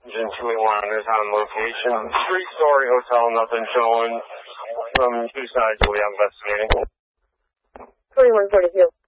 Engine 281 is on location. 3-story hotel, nothing showing. From two sides, we are investigating. 2142.